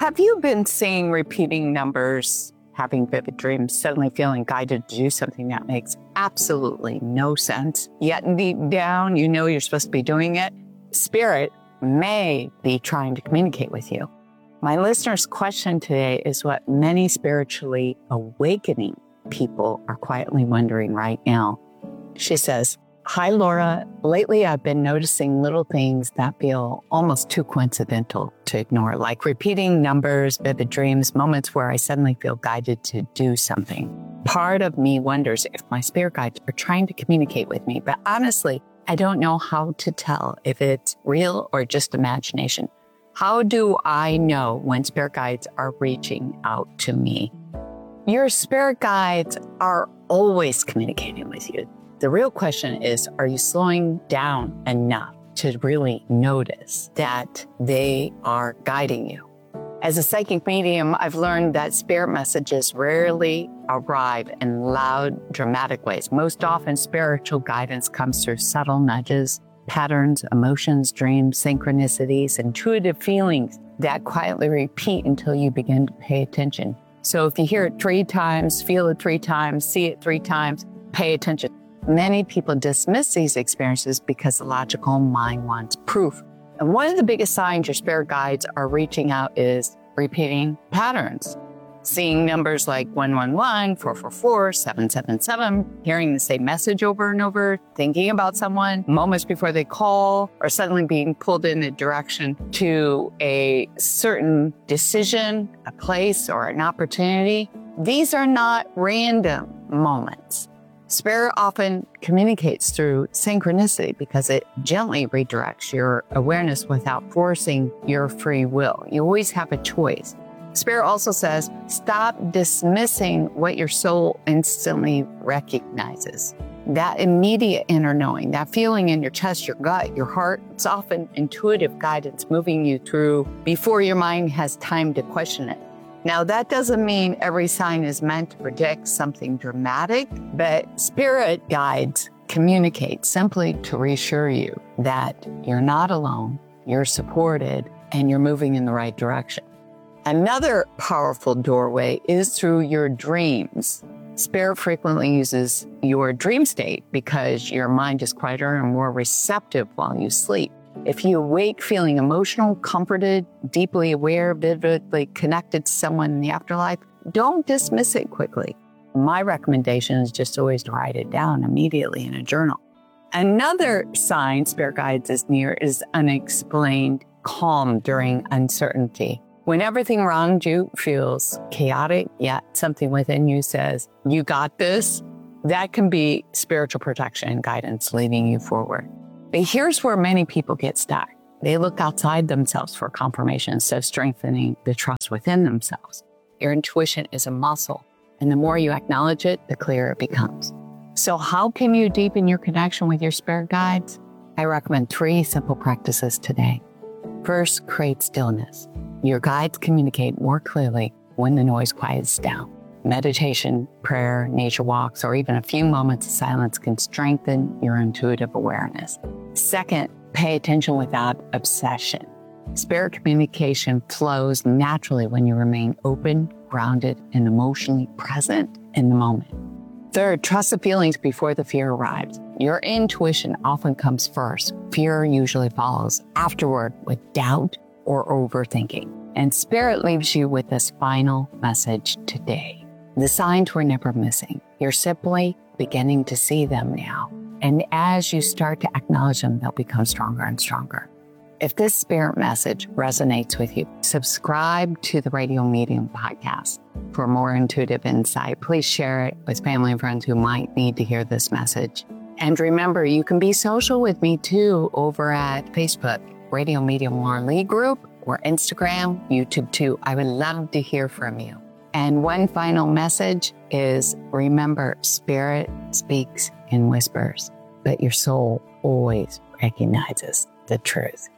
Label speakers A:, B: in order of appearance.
A: Have you been seeing repeating numbers, having vivid dreams, suddenly feeling guided to do something that makes absolutely no sense, yet deep down you know you're supposed to be doing it? Spirit may be trying to communicate with you. My listener's question today is what many spiritually awakening people are quietly wondering right now. She says, "Hi, Laura. Lately, I've been noticing little things that feel almost too coincidental to ignore, like repeating numbers, vivid dreams, moments where I suddenly feel guided to do something. Part of me wonders if my spirit guides are trying to communicate with me, but honestly, I don't know how to tell if it's real or just imagination. How do I know when spirit guides are reaching out to me?" Your spirit guides are always communicating with you. The real question is, are you slowing down enough to really notice that they are guiding you? As a psychic medium, I've learned that spirit messages rarely arrive in loud, dramatic ways. Most often, spiritual guidance comes through subtle nudges, patterns, emotions, dreams, synchronicities, intuitive feelings that quietly repeat until you begin to pay attention. So if you hear it 3 times, feel it 3 times, see it 3 times, pay attention. Many people dismiss these experiences because the logical mind wants proof. And one of the biggest signs your spirit guides are reaching out is repeating patterns. Seeing numbers like 111, 444, 777, hearing the same message over and over, thinking about someone moments before they call, or suddenly being pulled in a direction to a certain decision, a place, or an opportunity. These are not random moments. Spirit often communicates through synchronicity because it gently redirects your awareness without forcing your free will. You always have a choice. Spirit also says, stop dismissing what your soul instantly recognizes. That immediate inner knowing, that feeling in your chest, your gut, your heart, it's often intuitive guidance moving you through before your mind has time to question it. Now, that doesn't mean every sign is meant to predict something dramatic, but spirit guides communicate simply to reassure you that you're not alone, you're supported, and you're moving in the right direction. Another powerful doorway is through your dreams. Spirit frequently uses your dream state because your mind is quieter and more receptive while you sleep. If you awake feeling emotional, comforted, deeply aware, vividly connected to someone in the afterlife, don't dismiss it quickly. My recommendation is just always to write it down immediately in a journal. Another sign spirit guides is near is unexplained calm during uncertainty. When everything around you feels chaotic, yet something within you says, "You got this," that can be spiritual protection and guidance leading you forward. But here's where many people get stuck. They look outside themselves for confirmation instead of strengthening the trust within themselves. Your intuition is a muscle, and the more you acknowledge it, the clearer it becomes. So how can you deepen your connection with your spirit guides? I recommend 3 simple practices today. First, create stillness. Your guides communicate more clearly when the noise quiets down. Meditation, prayer, nature walks, or even a few moments of silence can strengthen your intuitive awareness. Second, pay attention without obsession. Spirit communication flows naturally when you remain open, grounded, and emotionally present in the moment. Third, trust the feelings before the fear arrives. Your intuition often comes first. Fear usually follows afterward with doubt or overthinking. And Spirit leaves you with this final message today. The signs were never missing. You're simply beginning to see them now. And as you start to acknowledge them, they'll become stronger and stronger. If this spirit message resonates with you, subscribe to the Radio Medium podcast for more intuitive insight. Please share it with family and friends who might need to hear this message. And remember, you can be social with me too over at Facebook, Radio Medium Laura Lee Group, or Instagram, YouTube too. I would love to hear from you. And one final message is, remember, spirit speaks in whispers, but your soul always recognizes the truth.